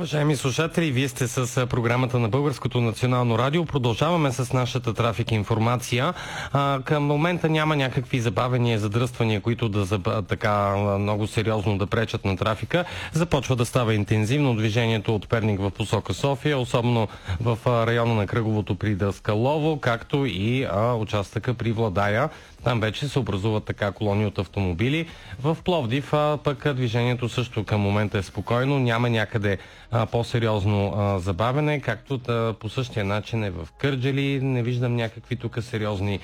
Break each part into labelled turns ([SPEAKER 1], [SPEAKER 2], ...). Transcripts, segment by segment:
[SPEAKER 1] Уважаеми слушатели, вие сте с програмата на Българското национално радио. Продължаваме с нашата трафик информация. Към момента няма някакви забавения, задръствания, които така много сериозно да пречат на трафика. Започва да става интензивно движението от Перник в посока София, особено в района на Кръговото при Даскалово, както и участъка при Владая. Там вече се образуват така колони от автомобили. В Пловдив пък движението също към момента е спокойно. Няма някъде по-сериозно забавене, както по същия начин е в Кърджали. Не виждам някакви тук сериозни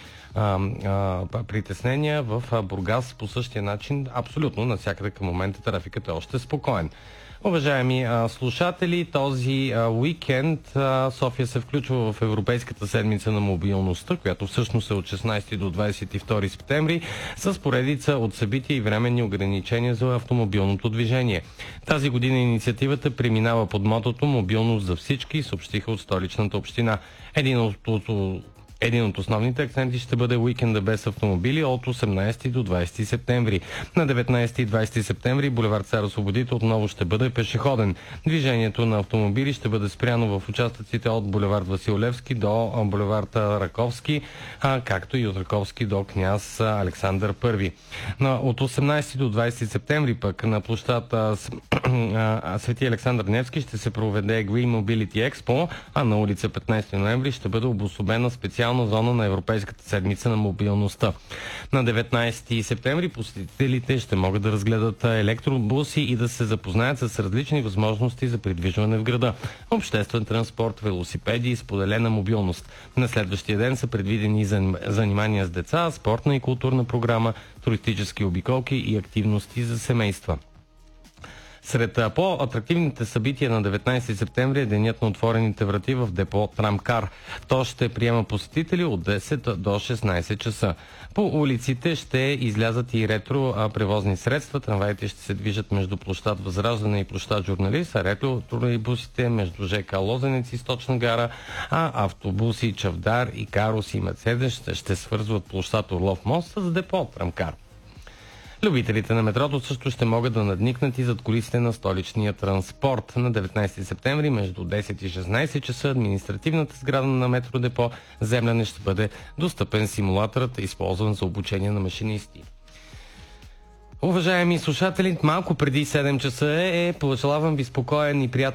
[SPEAKER 1] притеснения. В Бургас по същия начин абсолютно навсякъде към момента трафикът е още спокоен. Уважаеми слушатели, този уикенд София се включва в Европейската седмица на мобилността, която всъщност е от 16 до 22 септември, с поредица от събития и временни ограничения за автомобилното движение. Тази година инициативата преминава под мотото "Мобилност за всички", съобщиха от Столичната община. Един от основните акценти ще бъде уикенда без автомобили от 18 до 20 септември. На 19 и 20 септември булевард Цар Освободител отново ще бъде пешеходен. Движението на автомобили ще бъде спряно в участъците от булевард Васил Левски до булевард Раковски, както и от Раковски до княз Александър I. От 18 до 20 септември пък на площад Свети Александър Невски ще се проведе Green Mobility Expo, а на улица 15 ноември ще бъде обособена специална зона на Европейската седмица на мобилността. На 19 септември посетителите ще могат да разгледат електробуси и да се запознаят с различни възможности за придвижване в града. Обществен транспорт, велосипеди и споделена мобилност. На следващия ден са предвидени занимания с деца, спортна и културна програма, туристически обиколки и активности за семейства. Сред по-атрактивните събития на 19 септември е денят на отворените врати в депо Трамкар. То ще приема посетители от 10 до 16 часа. По улиците ще излязат и ретро превозни средства. Трамваите ще се движат между площад Възраждане и площад Журналист, а ретро тролейбусите между ЖК Лозенец и Сточна гара, а автобуси Чавдар и Карус и Мерцедес ще свързват площад Орлов мост с депо Трамкар. Любителите на метрото също ще могат да надникнат и зад кулисите на столичния транспорт. На 19 септември между 10 и 16 часа административната сграда на метродепо Земляне ще бъде достъпен симулаторът, използван за обучение на машинисти. Уважаеми слушатели, малко преди 7 часа пожелавам ви спокоен и приятен